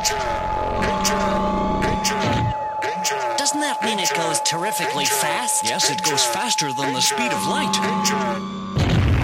Doesn't that mean it goes terrifically fast? Yes, it goes faster than the speed of light.